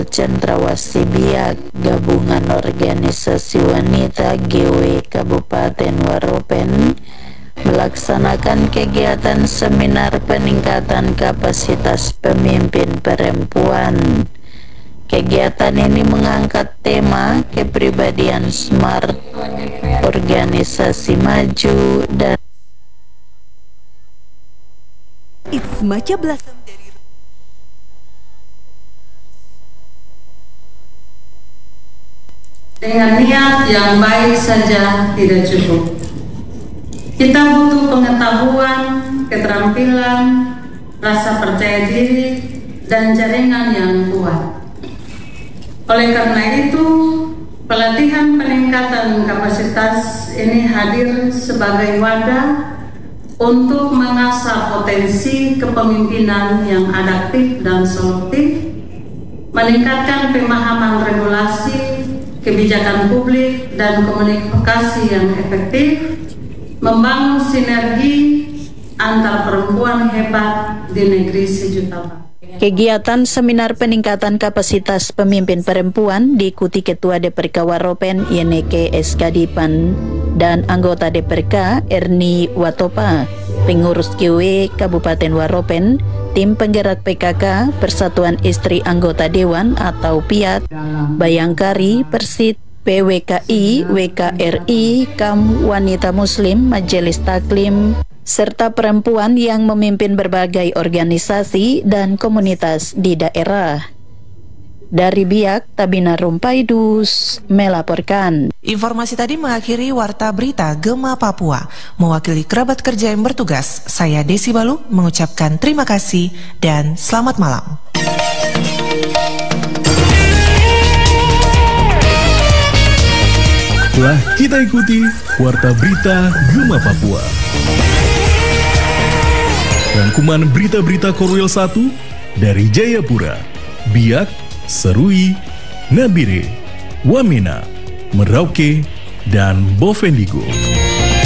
Cendrawasih Biak, gabungan organisasi wanita GW Kabupaten Waropen melaksanakan kegiatan seminar peningkatan kapasitas pemimpin perempuan. Kegiatan ini mengangkat tema kepribadian smart, organisasi maju, dan Maca Blasem dari dengan niat yang baik saja tidak cukup. Kita butuh pengetahuan, keterampilan, rasa percaya diri, dan jaringan yang kuat. Oleh karena itu, pelatihan peningkatan kapasitas ini hadir sebagai wadah untuk mengasah potensi kepemimpinan yang adaptif dan solutif, meningkatkan pemahaman regulasi, kebijakan publik, dan komunikasi yang efektif, membangun sinergi antar perempuan hebat di negeri sejuta bangsa. Kegiatan seminar peningkatan kapasitas pemimpin perempuan diikuti Ketua DPRK Waropen Yeneke Eskadipan dan anggota DPRK Erni Watopa, pengurus GW Kabupaten Waropen, tim penggerak PKK, Persatuan Istri Anggota Dewan atau PIAT, Bayangkari, Persit, PWKI, WKRI, KAM Wanita Muslim, Majelis Taklim, serta perempuan yang memimpin berbagai organisasi dan komunitas di daerah. Dari Biak, Tabina Rumpaidus melaporkan. Informasi tadi mengakhiri Warta Berita Gema Papua. Mewakili kerabat kerja yang bertugas, saya Desi Balu mengucapkan terima kasih dan selamat malam. Telah kita ikuti Warta Berita Gema Papua. Rangkuman berita-berita Korwil 1 dari Jayapura, Biak, Serui, Nabire, Wamena, Merauke, dan Bovendigul.